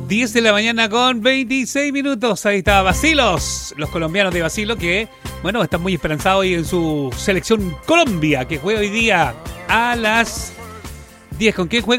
10 de la mañana con 26 minutos. Ahí está Basilos, los colombianos de Basilo que, bueno, están muy esperanzados hoy en su selección Colombia, que juega hoy día a las 10. ¿Con quién juega?